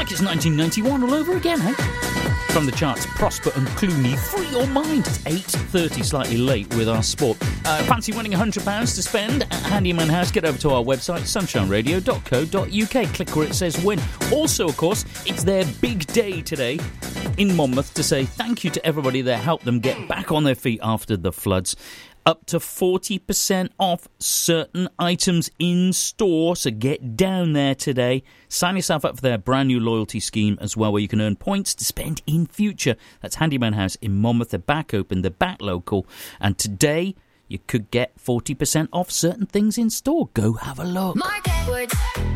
like it's 1991 all over again, eh? From the charts, Prosper and Clooney, Free Your Mind. It's 8:30, slightly late with our sport. Fancy winning £100 to spend at Handyman House? Get over to our website, sunshineradio.co.uk. Click where it says win. Also, of course, it's their big day today in Monmouth to say thank you to everybody that helped them get back on their feet after the floods. Up to 40% off certain items in store, so get down there today. Sign yourself up for their brand new loyalty scheme as well, where you can earn points to spend in future. That's Handyman House in Monmouth. They're back open, they're back local, and today you could get 40% off certain things in store. Go have a look. Mark Edwards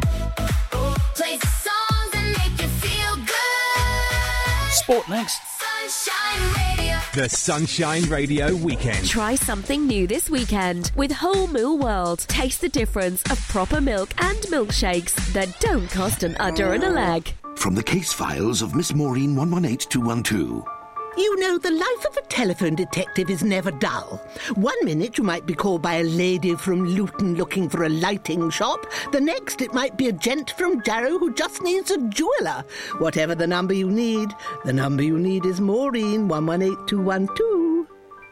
plays the songs that make you feel good. Sport next. Sunshine Radio. The Sunshine Radio Weekend. Try something new this weekend with Whole Moo World. Taste the difference of proper milk and milkshakes that don't cost an udder and a leg. From the case files of Miss Maureen 118212. You know, the life of a telephone detective is never dull. 1 minute you might be called by a lady from Luton looking for a lighting shop. The next it might be a gent from Jarrow who just needs a jeweller. Whatever the number you need is Maureen 118212.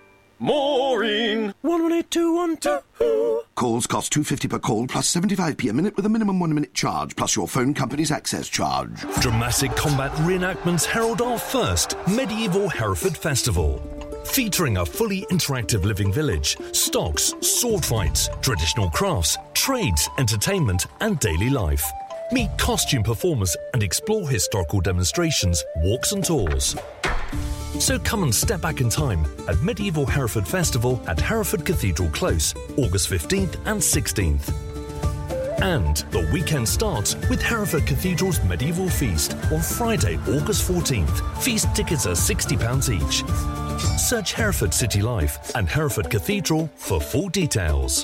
Maureen 118212. Calls cost £2.50 per call plus 75p a minute with a minimum 1 minute charge plus your phone company's access charge. Dramatic combat reenactments herald our first medieval Hereford Festival. Featuring a fully interactive living village, stocks, sword fights, traditional crafts, trades, entertainment and daily life. Meet costume performers and explore historical demonstrations, walks and tours. So come and step back in time at Medieval Hereford Festival at Hereford Cathedral Close, August 15th and 16th. And the weekend starts with Hereford Cathedral's Medieval Feast on Friday, August 14th. Feast tickets are £60 each. Search Hereford City Life and Hereford Cathedral for full details.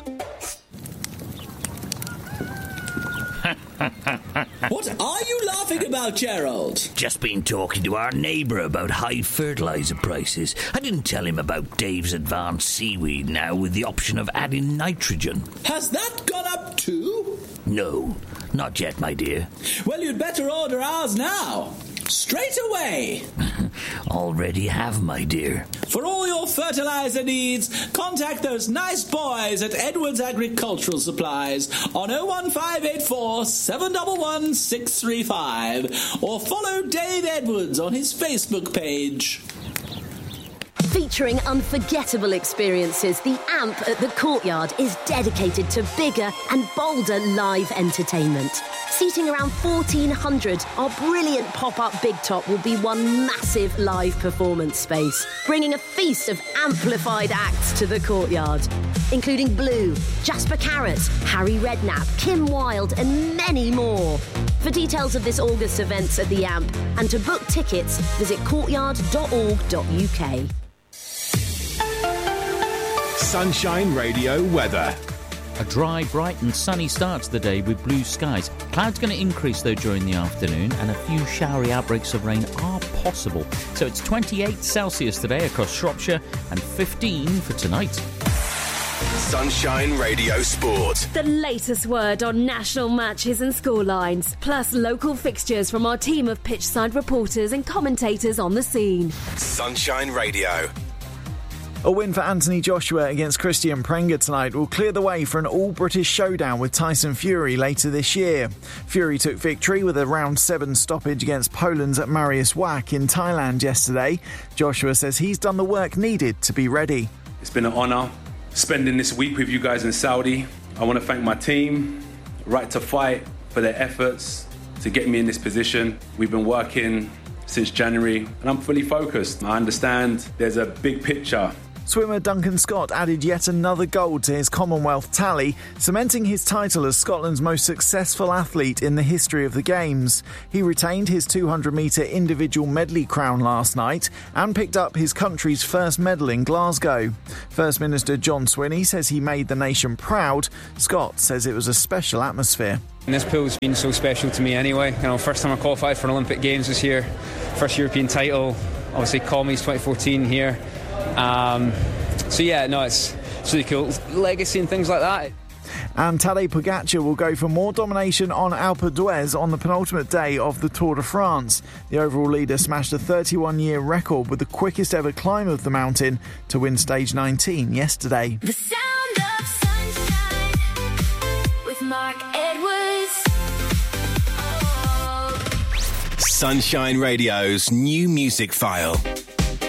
What are you laughing about, Gerald? Just been talking to our neighbour about high fertiliser prices. I didn't tell him about Dave's Advanced Seaweed now with the option of adding nitrogen. Has that gone up too? No, not yet, my dear. Well, you'd better order ours now. Straight away. Already have, my dear. For all your fertiliser needs, contact those nice boys at Edwards Agricultural Supplies on 01584 711 635 or follow Dave Edwards on his Facebook page. Featuring unforgettable experiences, the AMP at the Courtyard is dedicated to bigger and bolder live entertainment. Seating around 1,400, our brilliant pop-up Big Top will be one massive live performance space, bringing a feast of amplified acts to the Courtyard, including Blue, Jasper Carrot, Harry Redknapp, Kim Wilde and many more. For details of this August events at the AMP and to book tickets, visit courtyard.org.uk. Sunshine Radio weather. A dry, bright and sunny start to the day with blue skies. Clouds going to increase, though, during the afternoon, and a few showery outbreaks of rain are possible. So it's 28 Celsius today across Shropshire and 15 for tonight. Sunshine Radio Sport. The latest word on national matches and scorelines, plus local fixtures from our team of pitchside reporters and commentators on the scene. Sunshine Radio. A win for Anthony Joshua against Christian Prenga tonight will clear the way for an all-British showdown with Tyson Fury later this year. Fury took victory with a round 7 stoppage against Poland's Mariusz Wach in Thailand yesterday. Joshua says he's done the work needed to be ready. It's been an honour spending this week with you guys in Saudi. I want to thank my team, Right to Fight, for their efforts to get me in this position. We've been working since January and I'm fully focused. I understand there's a big picture. Swimmer Duncan Scott added yet another gold to his Commonwealth tally, cementing his title as Scotland's most successful athlete in the history of the Games. He retained his 200-metre individual medley crown last night and picked up his country's first medal in Glasgow. First Minister John Swinney says he made the nation proud. Scott says it was a special atmosphere. And this pool's been so special to me anyway. First time I qualified for an Olympic Games this year, first European title, obviously Commies 2014 here. It's really cool. Legacy and things like that. And Tadej Pogacar will go for more domination on Alpe d'Huez on the penultimate day of the Tour de France. The overall leader smashed a 31-year record with the quickest ever climb of the mountain to win stage 19 yesterday. The sound of sunshine with Mark Edwards. Sunshine Radio's new music file.